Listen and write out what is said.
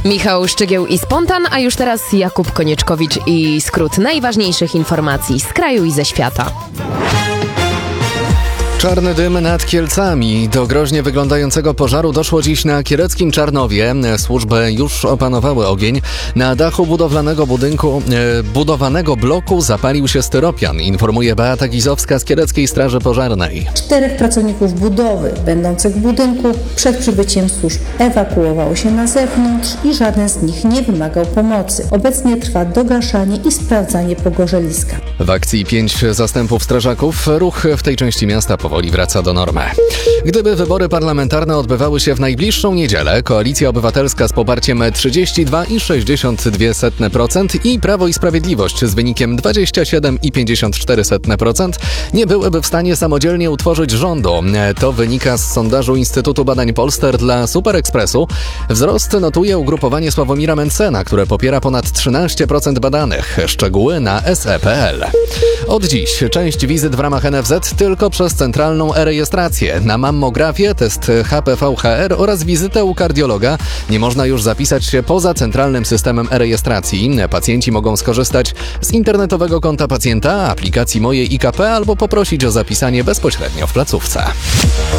Michał Szczygieł i Spontan, a już teraz Jakub Konieczkowicz i skrót najważniejszych informacji z kraju i ze świata. Czarny dym nad Kielcami. Do groźnie wyglądającego pożaru doszło dziś na kieleckim Czarnowie. Służby już opanowały ogień. Na dachu budowanego bloku zapalił się styropian, informuje Beata Gizowska z Kieleckiej Straży Pożarnej. 4 pracowników budowy będących w budynku przed przybyciem służb ewakuowało się na zewnątrz i żaden z nich nie wymagał pomocy. Obecnie trwa dogaszanie i sprawdzanie pogorzeliska. W akcji 5 zastępów strażaków ruch w tej części miasta powoli wraca do normy. Gdyby wybory parlamentarne odbywały się w najbliższą niedzielę, Koalicja Obywatelska z poparciem 32,62% i Prawo i Sprawiedliwość z wynikiem 27,54% nie byłyby w stanie samodzielnie utworzyć rządu. To wynika z sondażu Instytutu Badań Polster dla Super Expressu. Wzrost notuje ugrupowanie Sławomira Mencena, które popiera ponad 13% badanych. Szczegóły na se.pl. Od dziś część wizyt w ramach NFZ tylko przez centralną e-rejestrację. Na mammografię, test HPV-HR oraz wizytę u kardiologa nie można już zapisać się poza centralnym systemem e-rejestracji. Pacjenci mogą skorzystać z internetowego konta pacjenta, aplikacji Moje IKP albo poprosić o zapisanie bezpośrednio w placówce.